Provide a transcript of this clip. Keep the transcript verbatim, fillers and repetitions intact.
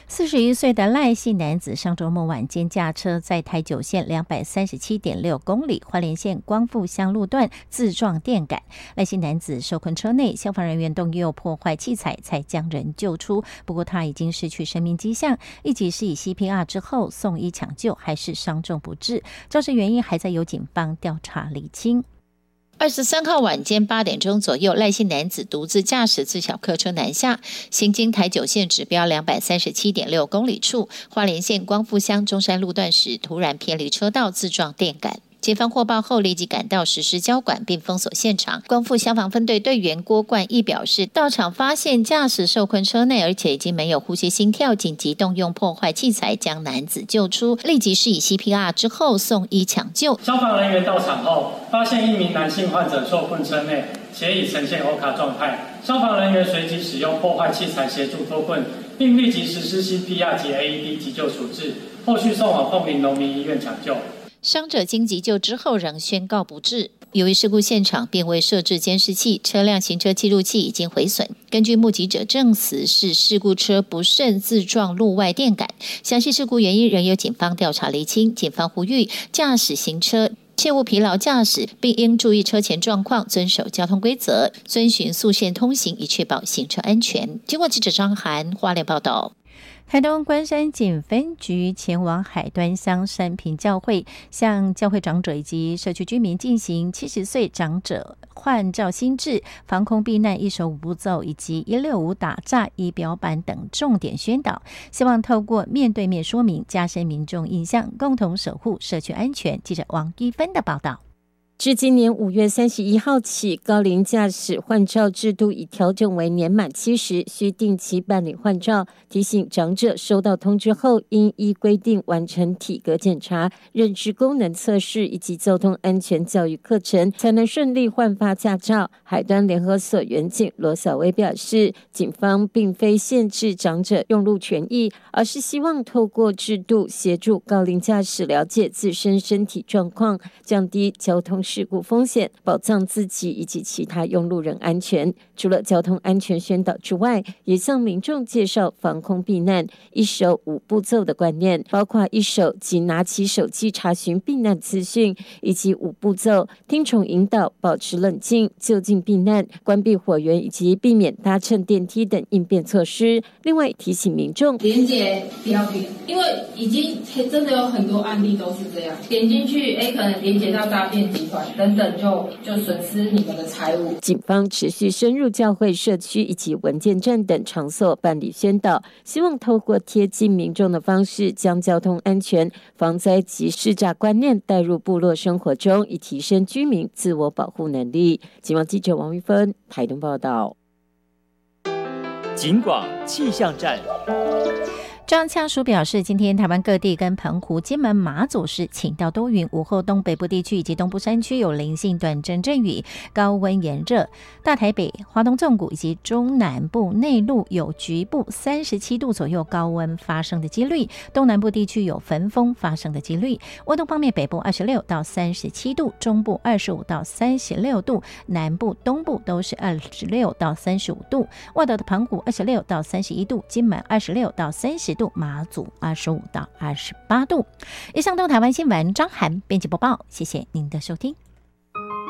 四十一岁的赖姓男子上周末晚间驾车在台九线两百三十七点六公里花莲县光复乡路段自撞电杆，赖姓男子受困车内，消防人员动用破坏器材才将人救出，不过他已经失去生命迹象，一级是以 C P R 之后送医抢救，还是伤重不治，肇事原因还在由警方调查厘清。二十三号晚间八点钟左右，赖姓男子独自驾驶自小客车南下，行经台九线指标两百三十七点六公里处，花莲县光复乡中山路段时，突然偏离车道自撞电杆。警方获报后立即赶到实施交管并封锁现场。光复消防分队队员郭冠义表示，到场发现驾驶受困车内，而且已经没有呼吸心跳，紧急动用破坏器材将男子救出，立即施以 C P R 之后送医抢救。 消防人员到场后，发现一名男性患者受困车内，且已呈现 O 卡状态。消防人员随即使用破坏器材协助脱困，并立即实施 C P R 及 A E D 急救处置，后续送往凤林农民医院抢救。 伤者经急救之后仍宣告不治。由于事故现场并未设置监视器，车辆行车记录器已经毁损。根据目击者证实，是事故车不慎自撞路外电杆，详细事故原因仍由警方调查厘清。警方呼吁驾驶行车切勿疲劳驾驶，并应注意车前状况，遵守交通规则，遵循速线通行，以确保行车安全。经过记者张涵花莲报道。台东关山警分局前往海端乡山坪教会，向教会长者以及社区居民进行七十岁长者换照心智、防空避难一手五步骤以及一六五打诈仪表板等重点宣导，希望透过面对面说明，加深民众印象，共同守护社区安全。记者王一芬的报道。 至今年五月三十一号起，高龄驾驶换照制度已调整为年满七十需定期办理换照，提醒长者收到通知后，应依规定完成体格检查、认知功能测试以及交通安全教育课程，才能顺利换发驾照。海端联合所员警罗小薇表示，警方并非限制长者用路权益，而是希望透过制度协助高龄驾驶了解自身身体状况，降低交通事故风险，保障自己以及其他用路人安全。除了交通安全宣导之外，也向民众介绍防空避难一手五步骤的观念，包括一手即拿起手机查询避难资讯，以及五步骤听从引导，保持冷静，就近避难，关闭火源以及避免搭乘电梯等应变措施。另外提醒民众连结不要点，因为已经真的有很多案例都是这样，点进去，哎，可能连结到诈骗集团等等，就就损失你们的财物。 警方持续深入教会、社区以及文件站等场所办理宣导，希望透过贴近民众的方式，将交通安全、防灾及识诈观念带入部落生活中，以提升居民自我保护能力。警方记者王玉芬台东报道。 警广气象站。 中央气象署表示，今天台湾各地跟澎湖、金门、马祖是晴到多云，午后东北部地区以及东部山区有零星短阵阵雨，高温炎热。大台北、花东纵谷以及中南部内陆有局部三十七度左右高温发生的几率，东南部地区有焚风发生的几率。温度方面，北部二十六到三十七度，中部二十五到三十六度，南部、东部都是二十六到三十五度。外岛的澎湖二十六到三十一度，金门二十六到三十度，马祖二十五到二十八度。以上都台湾新闻，张涵编辑播报，谢谢您的收听。